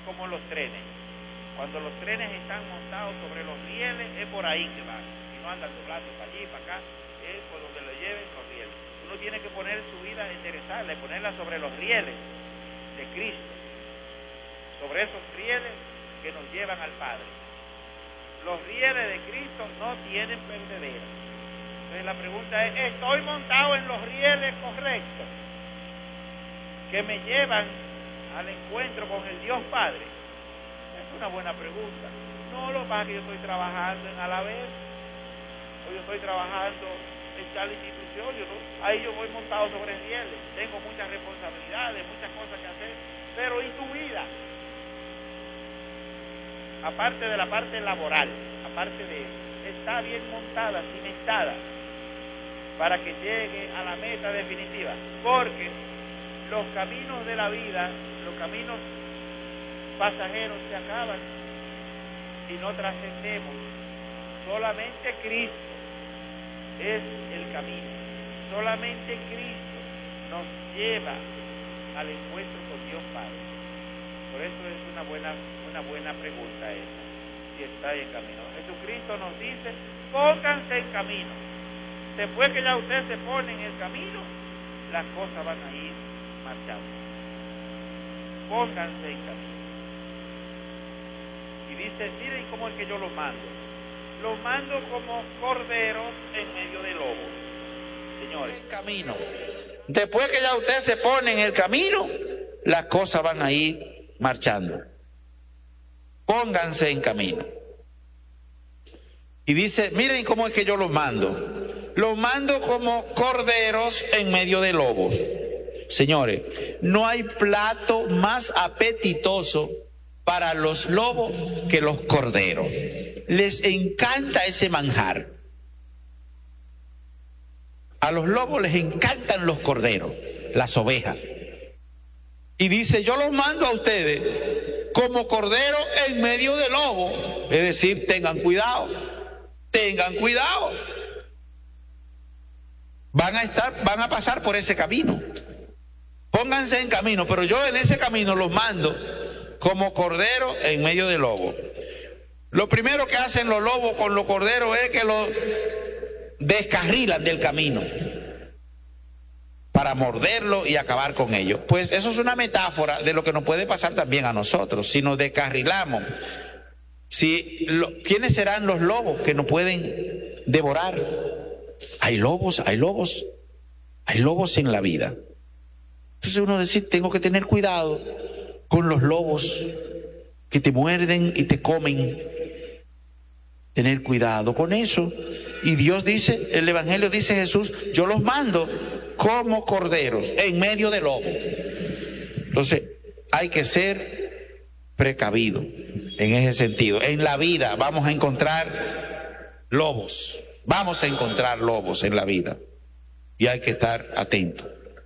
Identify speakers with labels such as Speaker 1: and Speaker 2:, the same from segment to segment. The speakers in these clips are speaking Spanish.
Speaker 1: como los trenes. Cuando los trenes están montados sobre los rieles, es por ahí que van. Y no andan doblando para allí, para acá, es por donde lo lleven los rieles. Uno tiene que poner su vida, enderezarla, ponerla sobre los rieles de Cristo, sobre esos rieles que nos llevan al Padre. Los rieles de Cristo no tienen perdedera. Entonces la pregunta es, ¿estoy montado en los rieles correctos que me llevan al encuentro con el Dios Padre? Es una buena pregunta. No, lo que pasa es que yo estoy trabajando en Alavés, o yo estoy trabajando en tal institución, ahí yo voy montado sobre rieles, tengo muchas responsabilidades, muchas cosas que hacer, pero ¿y tu vida? Aparte de la parte laboral, aparte de eso, está bien montada, cimentada, para que llegue a la meta definitiva, porque los caminos de la vida, los caminos pasajeros se acaban y no trascendemos. Solamente Cristo es el camino, solamente Cristo nos lleva al encuentro con Dios Padre. Por eso es una buena pregunta esa, si está en camino. Jesucristo nos dice, pónganse en camino. Después que ya usted se pone en el camino, las cosas van a ir marchando. Pónganse en camino. Y dice, miren cómo es que yo los mando. Los mando como corderos en medio de lobos. Señores, en camino. Después que ya usted se pone en el camino, las cosas van a ir marchando. Pónganse en camino. Y dice, miren cómo es que yo los mando. Los mando como corderos en medio de lobos. Señores, no hay plato más apetitoso para los lobos que los corderos. Les encanta ese manjar. A los lobos les encantan los corderos, las ovejas. Y dice, yo los mando a ustedes como corderos en medio de lobos. Es decir, tengan cuidado. Van a pasar por ese camino. Pónganse en camino, pero yo en ese camino los mando como corderos en medio de lobos. Lo primero que hacen los lobos con los corderos es que los descarrilan del camino para morderlo y acabar con ellos. Pues eso es una metáfora de lo que nos puede pasar también a nosotros si nos descarrilamos. ¿Quiénes serán los lobos que nos pueden devorar? Hay lobos en la vida. Entonces uno dice, tengo que tener cuidado con los lobos que te muerden y te comen. Tener cuidado con eso. Y Dios dice, el Evangelio dice Jesús, yo los mando como corderos en medio de lobos. Entonces hay que ser precavido en ese sentido. En la vida vamos a encontrar lobos. Vamos a encontrar lobos en la vida. Y hay que estar atentos.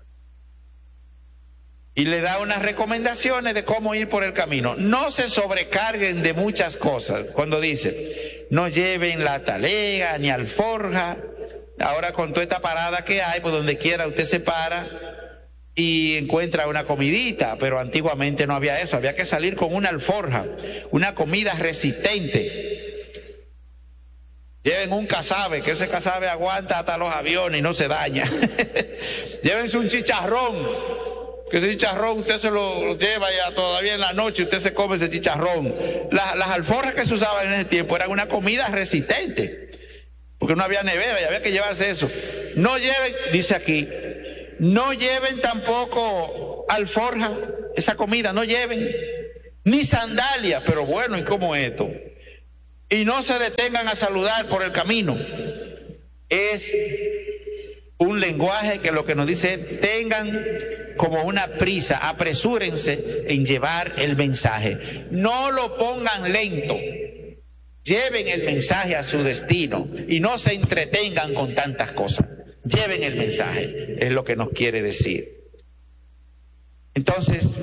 Speaker 1: Y le da unas recomendaciones de cómo ir por el camino. No se sobrecarguen de muchas cosas. Cuando dice, no lleven la talega ni alforja. Ahora con toda esta parada que hay, pues donde quiera usted se para y encuentra una comidita. Pero antiguamente no había eso. Había que salir con una alforja, una comida resistente. Lleven un casabe, que ese casabe aguanta hasta los aviones y no se daña. Llévense un chicharrón. Que ese chicharrón usted se lo lleva ya todavía en la noche, usted se come ese chicharrón. Las alforjas que se usaban en ese tiempo eran una comida resistente, porque no había nevera y había que llevarse eso. No lleven, dice aquí, no lleven tampoco alforja, esa comida, no lleven, ni sandalia, pero bueno, ¿y cómo esto? Y no se detengan a saludar por el camino. Es un lenguaje que lo que nos dice, tengan como una prisa, apresúrense en llevar el mensaje. No lo pongan lento. Lleven el mensaje a su destino y no se entretengan con tantas cosas. Lleven el mensaje, es lo que nos quiere decir. Entonces,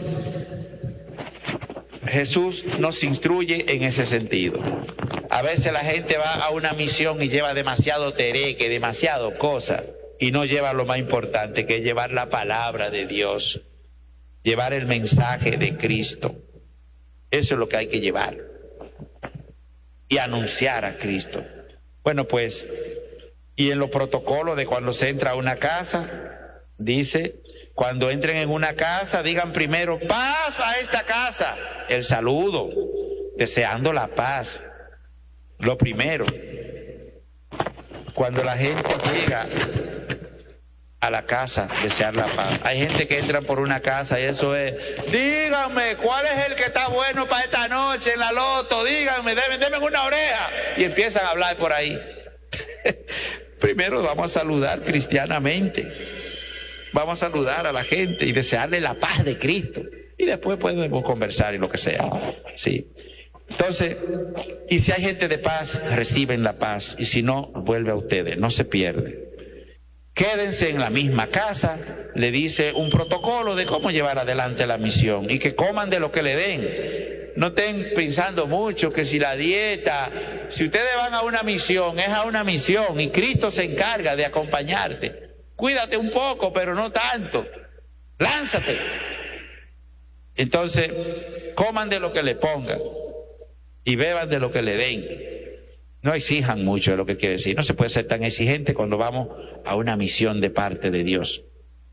Speaker 1: Jesús nos instruye en ese sentido. A veces la gente va a una misión y lleva demasiado tereque, demasiado cosa, y no lleva lo más importante, que es llevar la palabra de Dios, llevar el mensaje de Cristo. Eso es lo que hay que llevar y anunciar a Cristo. Bueno, pues, y en los protocolos de cuando se entra a una casa, dice, cuando entren en una casa, digan primero, paz a esta casa, el saludo, deseando la paz, lo primero. Cuando la gente llega a la casa, desear la paz. Hay gente que entra por una casa y eso es, díganme, ¿cuál es el que está bueno para esta noche en la loto? Díganme, denme una oreja. Y empiezan a hablar por ahí. Primero vamos a saludar cristianamente. Vamos a saludar a la gente y desearle la paz de Cristo. Y después podemos conversar y lo que sea. Sí. Entonces, y si hay gente de paz, reciben la paz. Y si no, vuelve a ustedes, no se pierde. Quédense en la misma casa, le dice un protocolo de cómo llevar adelante la misión y que coman de lo que le den. No estén pensando mucho que si la dieta, si ustedes van a una misión, es a una misión y Cristo se encarga de acompañarte. Cuídate un poco, pero no tanto. Lánzate. Entonces, coman de lo que le pongan y beban de lo que le den. No exijan mucho, es lo que quiere decir. No se puede ser tan exigente cuando vamos a una misión de parte de Dios.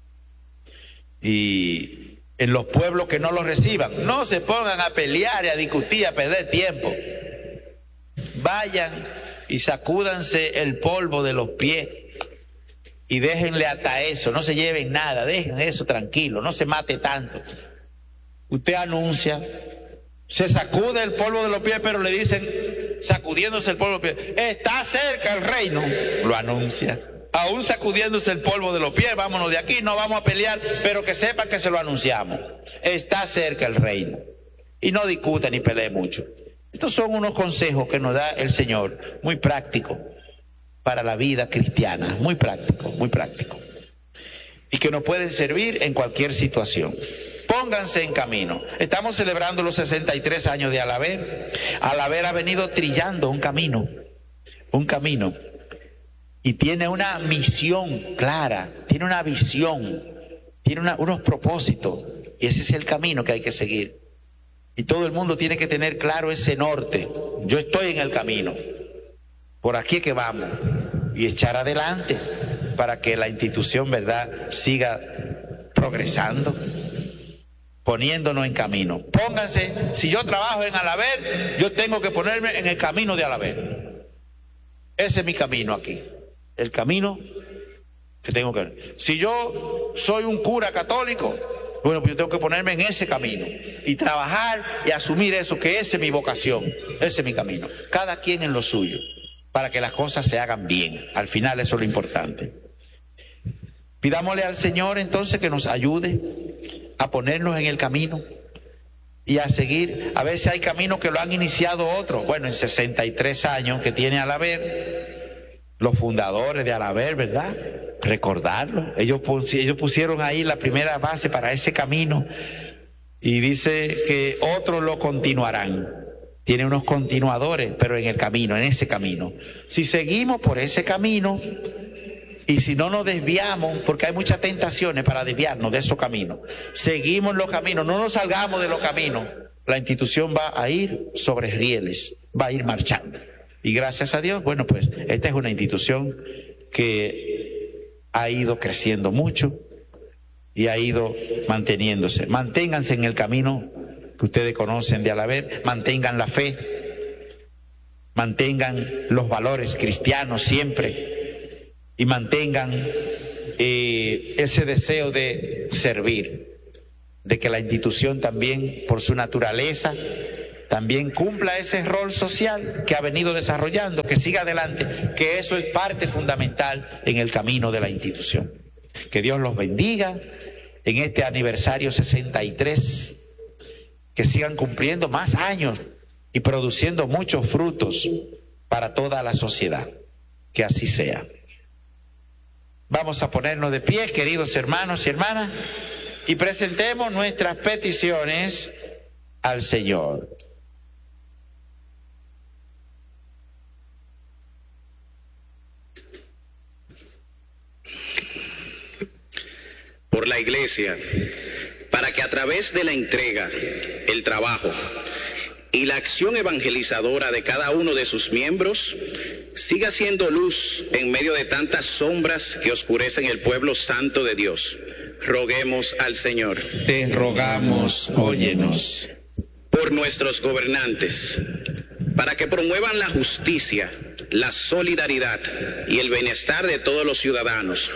Speaker 1: Y en los pueblos que no lo reciban, no se pongan a pelear y a discutir, a perder tiempo. Vayan y sacúdanse el polvo de los pies y déjenle hasta eso, no se lleven nada, dejen eso tranquilo, no se mate tanto. Usted anuncia, se sacude el polvo de los pies, pero le dicen, sacudiéndose el polvo de los pies, está cerca el reino, lo anuncia. Aún sacudiéndose el polvo de los pies, vámonos de aquí, no vamos a pelear, pero que sepan que se lo anunciamos. Está cerca el reino. Y no discutan ni peleen mucho. Estos son unos consejos que nos da el Señor, muy prácticos para la vida cristiana, muy práctico, muy práctico. Y que nos pueden servir en cualquier situación. Pónganse en camino. Estamos celebrando los 63 años de Alaber. Alaber ha venido trillando un camino. Y tiene una misión clara, tiene una visión, tiene unos propósitos. Y ese es el camino que hay que seguir. Y todo el mundo tiene que tener claro ese norte. Yo estoy en el camino. Por aquí es que vamos. Y echar adelante para que la institución, ¿verdad?, siga progresando, poniéndonos en camino. Pónganse, si yo trabajo en Alaber, yo tengo que ponerme en el camino de Alaber. Ese es mi camino aquí. El camino que tengo que ver. Si yo soy un cura católico, bueno, pues yo tengo que ponerme en ese camino y trabajar y asumir eso, que esa es mi vocación, ese es mi camino. Cada quien en lo suyo, para que las cosas se hagan bien. Al final eso es lo importante. Pidámosle al Señor entonces que nos ayude a ponernos en el camino y a seguir. A veces hay caminos que lo han iniciado otros. Bueno, en 63 años que tiene Alaber, los fundadores de Alaber, ¿verdad?, recordarlo. Ellos pusieron ahí la primera base para ese camino y dice que otros lo continuarán. Tiene unos continuadores, pero en el camino, en ese camino. Si seguimos por ese camino y si no nos desviamos, porque hay muchas tentaciones para desviarnos de esos caminos, seguimos los caminos, no nos salgamos de los caminos, la institución va a ir sobre rieles, va a ir marchando. Y gracias a Dios, bueno, pues esta es una institución que ha ido creciendo mucho y ha ido manteniéndose. Manténganse en el camino que ustedes conocen de Alaber, mantengan la fe, mantengan los valores cristianos siempre y mantengan ese deseo de servir, de que la institución también, por su naturaleza, también cumpla ese rol social que ha venido desarrollando, que siga adelante, que eso es parte fundamental en el camino de la institución. Que Dios los bendiga en este aniversario 63, que sigan cumpliendo más años y produciendo muchos frutos para toda la sociedad. Que así sea. Vamos a ponernos de pie, queridos hermanos y hermanas, y presentemos nuestras peticiones al Señor.
Speaker 2: Por la Iglesia, para que a través de la entrega, el trabajo y la acción evangelizadora de cada uno de sus miembros siga siendo luz en medio de tantas sombras que oscurecen el pueblo santo de Dios. Roguemos al Señor.
Speaker 1: Te rogamos, óyenos.
Speaker 2: Por nuestros gobernantes, para que promuevan la justicia, la solidaridad y el bienestar de todos los ciudadanos,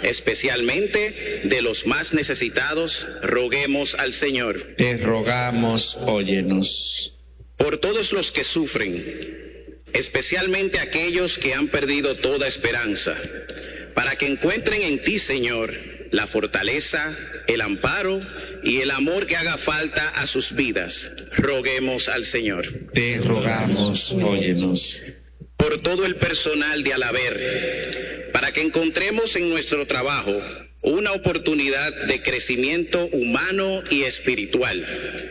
Speaker 2: especialmente de los más necesitados, roguemos al Señor.
Speaker 1: Te rogamos, óyenos.
Speaker 2: Por todos los que sufren, especialmente aquellos que han perdido toda esperanza, para que encuentren en ti, Señor, la fortaleza, el amparo y el amor que haga falta a sus vidas, roguemos al Señor.
Speaker 1: Te rogamos, óyenos.
Speaker 2: Por todo el personal de Alaber, para que encontremos en nuestro trabajo una oportunidad de crecimiento humano y espiritual,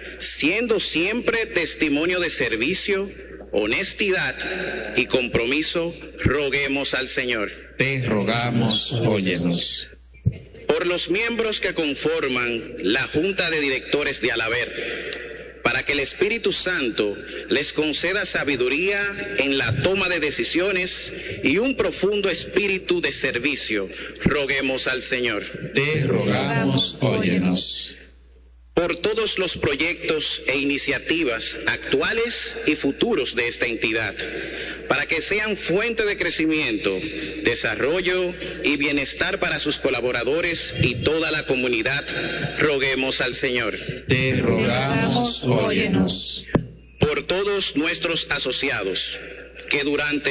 Speaker 2: siendo siempre testimonio de servicio, honestidad y compromiso, roguemos al Señor.
Speaker 1: Te rogamos, óyenos.
Speaker 2: Por los miembros que conforman la Junta de Directores de Alaber, para que el Espíritu Santo les conceda sabiduría en la toma de decisiones y un profundo espíritu de servicio, roguemos al Señor.
Speaker 1: Te rogamos, óyenos.
Speaker 2: Por todos los proyectos e iniciativas actuales y futuros de esta entidad, para que sean fuente de crecimiento, desarrollo y bienestar para sus colaboradores y toda la comunidad, roguemos al Señor.
Speaker 1: Te rogamos, óyenos.
Speaker 2: Por todos nuestros asociados, que durante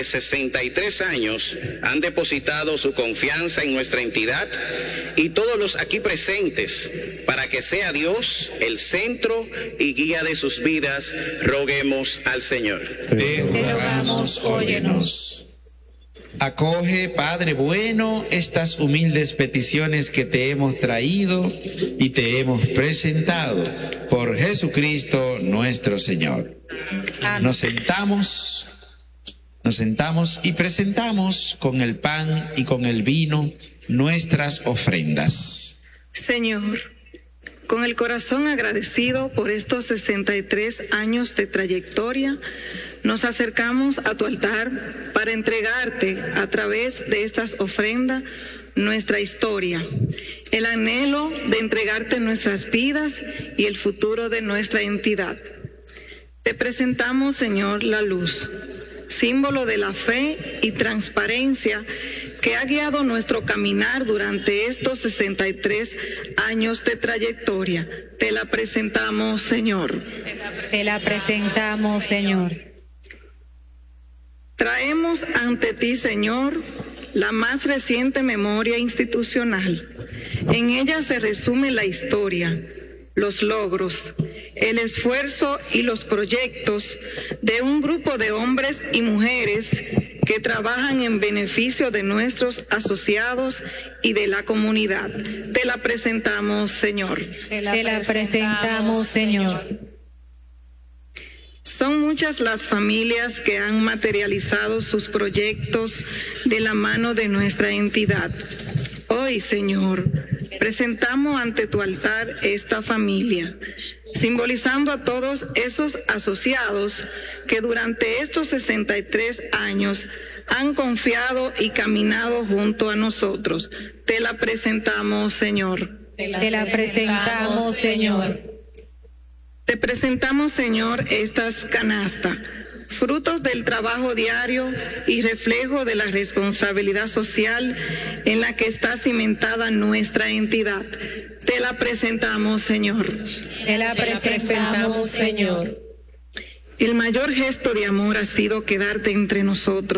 Speaker 2: 63 años han depositado su confianza en nuestra entidad, y todos los aquí presentes, para que sea Dios el centro y guía de sus vidas, roguemos al Señor.
Speaker 1: Te rogamos, óyenos. Acoge, Padre bueno, estas humildes peticiones que te hemos traído y te hemos presentado por Jesucristo nuestro Señor. Nos sentamos y presentamos con el pan y con el vino nuestras ofrendas.
Speaker 3: Señor, con el corazón agradecido por estos 63 años de trayectoria, nos acercamos a tu altar para entregarte a través de estas ofrendas nuestra historia, el anhelo de entregarte nuestras vidas y el futuro de nuestra entidad. Te presentamos, Señor, la luz, símbolo de la fe y transparencia que ha guiado nuestro caminar durante estos 63 años de trayectoria. Te la presentamos, Señor.
Speaker 4: Te la presentamos, Señor.
Speaker 3: Traemos ante ti, Señor, la más reciente memoria institucional. En ella se resume la historia, los logros, el esfuerzo y los proyectos de un grupo de hombres y mujeres que trabajan en beneficio de nuestros asociados y de la comunidad. Te la presentamos, Señor.
Speaker 4: Te la presentamos, Señor.
Speaker 3: Son muchas las familias que han materializado sus proyectos de la mano de nuestra entidad. Hoy, Señor, presentamos ante tu altar esta familia, simbolizando a todos esos asociados que durante estos 63 años han confiado y caminado junto a nosotros. Te la presentamos, Señor.
Speaker 4: Te la presentamos, Señor.
Speaker 3: Te presentamos, Señor, estas canastas, frutos del trabajo diario y reflejo de la responsabilidad social en la que está cimentada nuestra entidad. Te la presentamos, Señor.
Speaker 4: Te la presentamos, Señor.
Speaker 3: El mayor gesto de amor ha sido quedarte entre nosotros.